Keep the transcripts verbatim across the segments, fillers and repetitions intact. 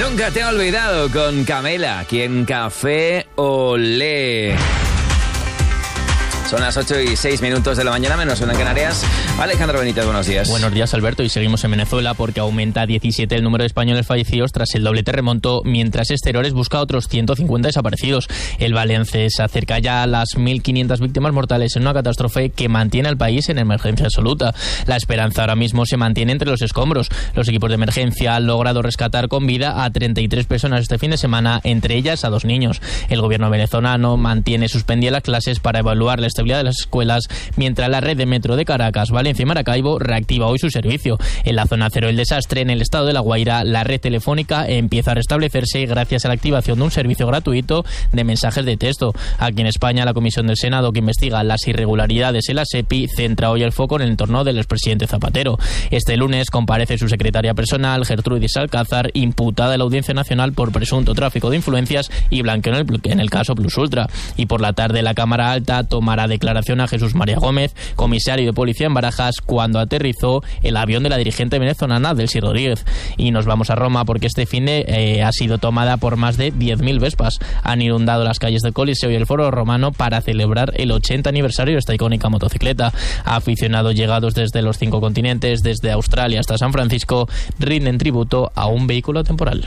Nunca te he olvidado con Camela, aquí en Café Olé. Son las ocho y seis minutos de la mañana, menos una en Canarias. Alejandro Benítez, buenos días. Buenos días, Alberto, y seguimos en Venezuela porque aumenta a diecisiete el número de españoles fallecidos tras el doble terremoto, mientras Exteriores busca a otros ciento cincuenta desaparecidos. El balance se acerca ya a las mil quinientas víctimas mortales en una catástrofe que mantiene al país en emergencia absoluta. La esperanza ahora mismo se mantiene entre los escombros. Los equipos de emergencia han logrado rescatar con vida a treinta y tres personas este fin de semana, entre ellas a dos niños. El gobierno venezolano mantiene suspendidas las clases para evaluar la estabilidad de las escuelas, mientras la red de metro de Caracas, Valencia y Maracaibo reactiva hoy su servicio. En la zona cero del desastre, en el estado de La Guaira, la red telefónica empieza a restablecerse gracias a la activación de un servicio gratuito de mensajes de texto. Aquí en España, la Comisión del Senado que investiga las irregularidades en la SEPI centra hoy el foco en el entorno del expresidente Zapatero. Este lunes comparece su secretaria personal, Gertrudis Alcázar, imputada en la Audiencia Nacional por presunto tráfico de influencias y blanqueo en el, en el caso Plus Ultra. Y por la tarde, la Cámara Alta tomará declaración a Jesús María Gómez, comisario de policía en Barajas, cuando aterrizó el avión de la dirigente venezolana Delcy Rodríguez. Y nos vamos a Roma porque este fin de eh, ha sido tomada por más de diez mil vespas. Han inundado las calles del Coliseo y el Foro Romano para celebrar el ochenta aniversario de esta icónica motocicleta. Aficionados llegados desde los cinco continentes, desde Australia hasta San Francisco, rinden tributo a un vehículo temporal.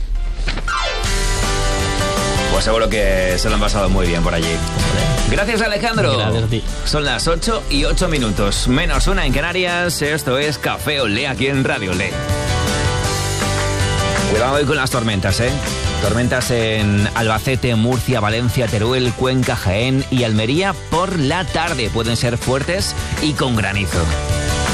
Pues seguro que se lo han pasado muy bien por allí. Gracias, Alejandro. Gracias a ti. Son las ocho y ocho minutos, menos una en Canarias. Esto es Café Olé aquí en Radio Olé. Cuidado hoy con las tormentas, ¿eh? Tormentas en Albacete, Murcia, Valencia, Teruel, Cuenca, Jaén y Almería por la tarde. Pueden ser fuertes y con granizo.